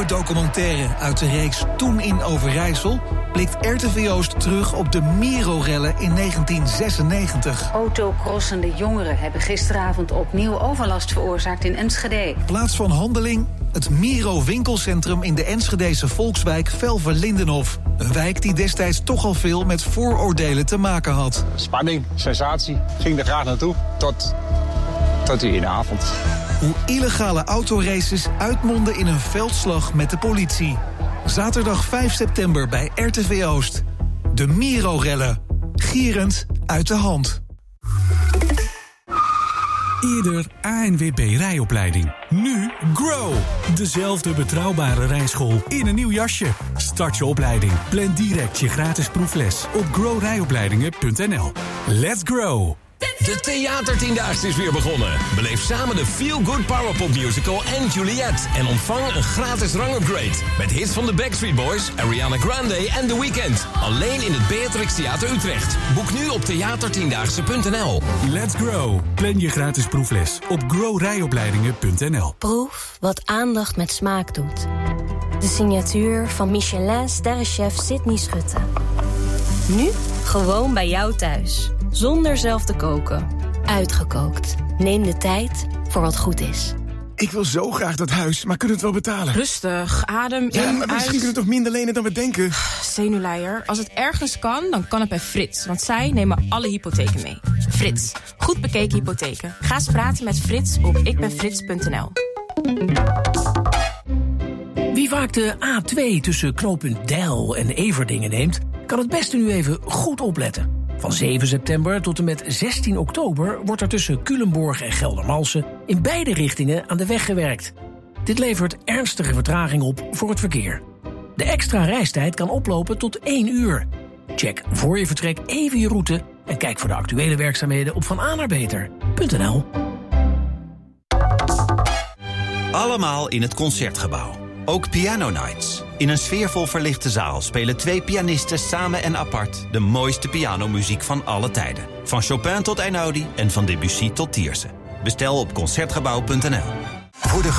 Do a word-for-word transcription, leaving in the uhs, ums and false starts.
nieuwe documentaire uit de reeks Toen in Overijssel blikt R T V Oost terug op de Miro-rellen in negentien zesennegentig. Autocrossende jongeren hebben gisteravond opnieuw overlast veroorzaakt in Enschede. Plaats van handeling, het Miro-winkelcentrum in de Enschedese volkswijk Velver-Lindenhof. Een wijk die destijds toch al veel met vooroordelen te maken had. Spanning, sensatie, ging er graag naartoe, tot, tot die ene avond. Hoe illegale autoraces uitmonden in een veldslag met de politie. Zaterdag vijf september bij R T V Oost. De Miro-rellen. Gierend uit de hand. Eerder A N W B rijopleiding. Nu Grow. Dezelfde betrouwbare rijschool in een nieuw jasje. Start je opleiding. Plan direct je gratis proefles op grow rijopleidingen punt n l. Let's grow. De Theatertiendaagse is weer begonnen. Beleef samen de Feel Good Powerpop Musical en Juliet. En ontvang een gratis rangupgrade. Met hits van de Backstreet Boys, Ariana Grande en The Weeknd. Alleen in het Beatrix Theater Utrecht. Boek nu op theatertiendaagse punt n l. Let's grow. Plan je gratis proefles op grow rijopleidingen punt n l. Proef wat aandacht met smaak doet. De signatuur van Michelin-sterrenchef Sydney Schutte. Nu gewoon bij jou thuis. Zonder zelf te koken. Uitgekookt. Neem de tijd voor wat goed is. Ik wil zo graag dat huis, maar kunnen we het wel betalen? Rustig, adem in, Ja, maar misschien uit. kunnen we toch minder lenen dan we denken? Zenuwleier, als het ergens kan, dan kan het bij Frits. Want zij nemen alle hypotheken mee. Frits, goed bekeken hypotheken. Ga eens praten met Frits op ikbenfrits punt n l. Wie vaak de A twee tussen knooppunt Deil en Everdingen neemt, kan het beste nu even goed opletten. Van zeven september tot en met zestien oktober wordt er tussen Culemborg en Geldermalsen in beide richtingen aan de weg gewerkt. Dit levert ernstige vertraging op voor het verkeer. De extra reistijd kan oplopen tot één uur. Check voor je vertrek even je route en kijk voor de actuele werkzaamheden op van a naar beter punt n l. Allemaal in het Concertgebouw. Ook Piano Nights. In een sfeervol verlichte zaal spelen twee pianisten samen en apart de mooiste pianomuziek van alle tijden. Van Chopin tot Einaudi en van Debussy tot Tiersen. Bestel op concertgebouw punt n l. Voor de